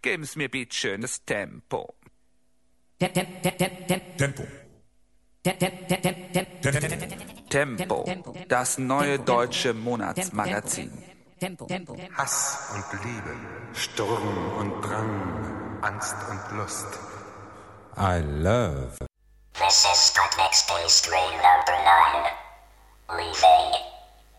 Geben's mir bitte schönes Tempo. Tempo. Tempo, das neue deutsche Monatsmagazin. Hass und Liebe, Sturm und Drang, Angst und Lust. I love. This is Sputnik Space Train number 9. Leaving.